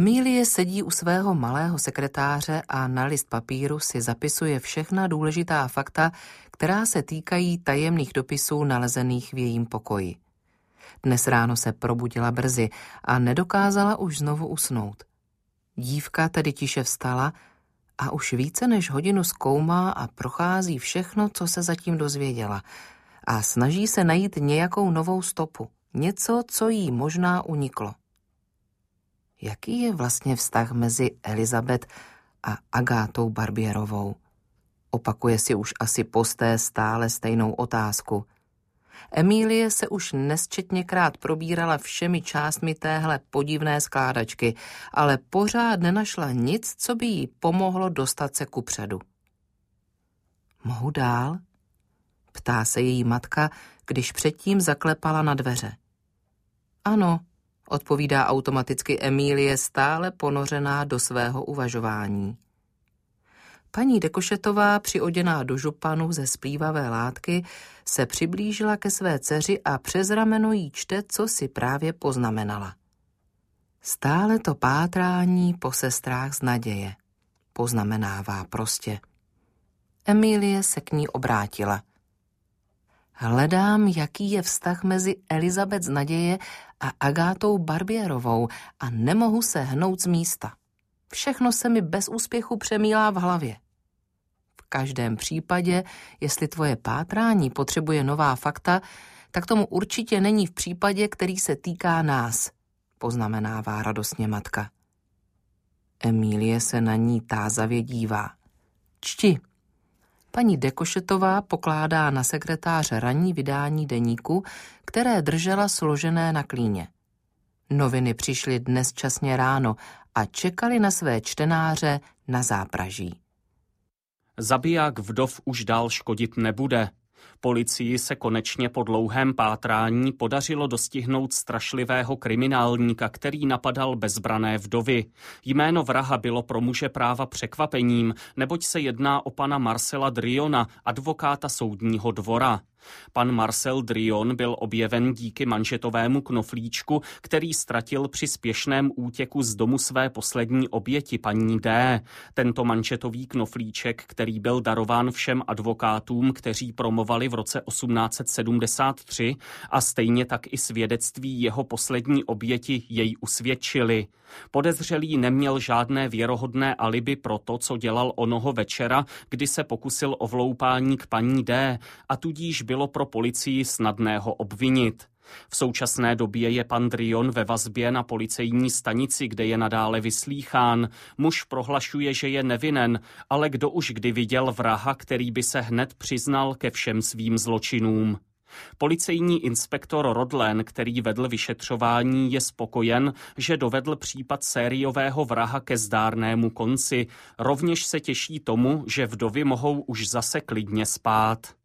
Emilie sedí u svého malého sekretáře a na list papíru si zapisuje všechna důležitá fakta, která se týkají tajemných dopisů nalezených v jejím pokoji. Dnes ráno se probudila brzy a nedokázala už znovu usnout. Dívka tedy tiše vstala a už více než hodinu zkoumá a prochází všechno, co se zatím dozvěděla, a snaží se najít nějakou novou stopu, něco, co jí možná uniklo. Jaký je vlastně vztah mezi Elizabeth a Agátou Barbierovou? Opakuje si už asi posté stále stejnou otázku. Emilie se už nesčetněkrát probírala všemi částmi téhle podivné skládačky, ale pořád nenašla nic, co by jí pomohlo dostat se kupředu. Mohu dál? Ptá se její matka, když předtím zaklepala na dveře. Ano, odpovídá automaticky Emilie, stále ponořená do svého uvažování. Paní Dekošetová, přioděná do županu ze splývavé látky, se přiblížila ke své dceři a přes rameno jí čte, co si právě poznamenala. Stále to pátrání po sestrách z naděje, poznamenává prostě. Emilie se k ní obrátila. Hledám, jaký je vztah mezi Elizabeth z naděje a Agátou Barbierovou a nemohu se hnout z místa. Všechno se mi bez úspěchu přemílá v hlavě. V každém případě, jestli tvoje pátrání potřebuje nová fakta, tak tomu určitě není v případě, který se týká nás, poznamenává radostně matka. Emilie se na ní tázavě dívá. Čti. Paní Dekošetová pokládá na sekretáře ranní vydání deníku, které držela složené na klíně. Noviny přišly dnes časně ráno a čekali na své čtenáře na zápraží. Zabiják vdov už dál škodit nebude. Policii se konečně po dlouhém pátrání podařilo dostihnout strašlivého kriminálníka, který napadal bezbrané vdovy. Jméno vraha bylo pro muže práva překvapením, neboť se jedná o pana Marcela Driona, advokáta soudního dvora. Pan Marcel Drion byl objeven díky manžetovému knoflíčku, který ztratil při spěšném útěku z domu své poslední oběti, paní D. Tento manžetový knoflíček, který byl darován všem advokátům, kteří promovali v roce 1873, a stejně tak i svědectví jeho poslední oběti jej usvědčili. Podezřelý neměl žádné věrohodné alibi pro to, co dělal onoho večera, kdy se pokusil o vloupání k paní D, a tudíž bylo pro policii snadné ho obvinit. V současné době je pan Drion ve vazbě na policejní stanici, kde je nadále vyslýchán. Muž prohlašuje, že je nevinen, ale kdo už kdy viděl vraha, který by se hned přiznal ke všem svým zločinům. Policejní inspektor Rodlen, který vedl vyšetřování, je spokojen, že dovedl případ sériového vraha ke zdárnému konci. Rovněž se těší tomu, že vdovy mohou už zase klidně spát.